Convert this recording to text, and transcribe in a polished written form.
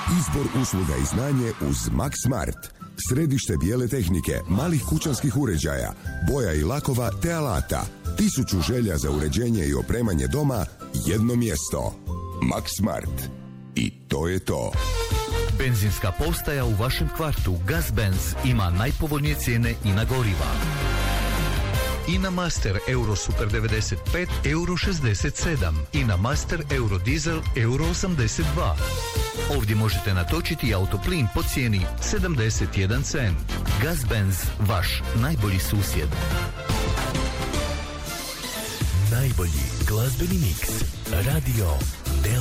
Izbor usluga i znanje uz Max Smart. Središte bijele tehnike, malih kućanskih uređaja, boja i lakova te alata. 1000 želja za uređenje i opremanje doma, jedno mjesto. Max Smart. I to je to. Benzinska postaja u vašem kvartu Gazbenz ima najpovoljnije cijene i na goriva. INA Master Euro Super 95 Euro 67, INA Master Euro Diesel Euro 82. Ovdje možete natočiti autoplin po cijeni 71 cent. Gazbenz, vaš najbolji susjed. Najbolji glazbeni miks. Radio